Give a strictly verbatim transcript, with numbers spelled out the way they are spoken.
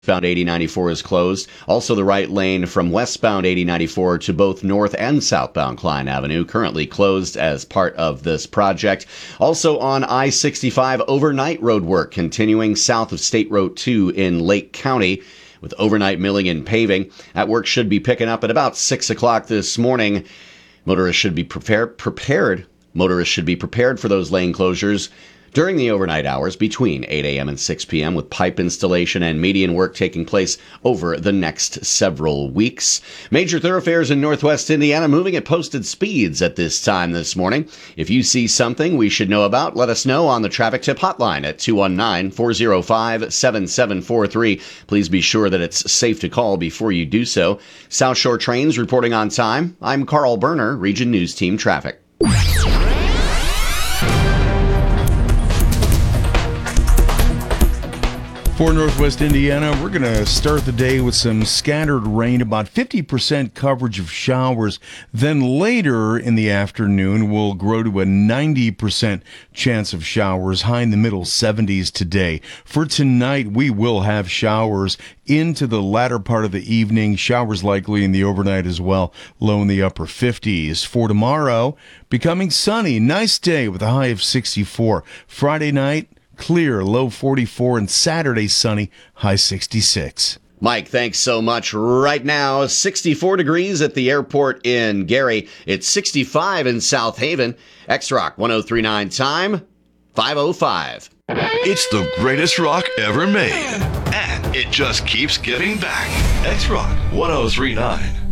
Southbound eighty ninety-four is closed. Also, the right lane from westbound eighty ninety-four to both north and southbound Klein Avenue currently closed as part of this project. Also on I sixty-five, overnight road work continuing south of State Road two in Lake County with overnight milling and paving. That work should be picking up at about six o'clock this morning. Motorists should be prepared. prepared. Motorists should be prepared for those lane closures during the overnight hours between eight a.m. and six p.m. with pipe installation and median work taking place over the next several weeks. Major thoroughfares in Northwest Indiana moving at posted speeds at this time this morning. If you see something we should know about, let us know on the traffic tip hotline at two one nine, four oh five, seven seven four three. Please be sure that it's safe to call before you do so. South Shore Trains reporting on time. I'm Carl Berner, Region News Team Traffic. For Northwest Indiana, we're going to start the day with some scattered rain, about fifty percent coverage of showers. Then later in the afternoon, we'll grow to a ninety percent chance of showers, high in the middle seventies today. For tonight, we will have showers into the latter part of the evening, showers likely in the overnight as well, low in the upper fifties. For tomorrow, becoming sunny, nice day with a high of sixty-four. Friday night, clear, low forty-four, and Saturday sunny, high sixty-six. Mike, thanks so much. Right now, sixty-four degrees at the airport in Gary. It's sixty-five in South Haven. X-Rock one oh three point nine time, five oh five. It's the greatest rock ever made, and it just keeps giving back. X-Rock one oh three point nine.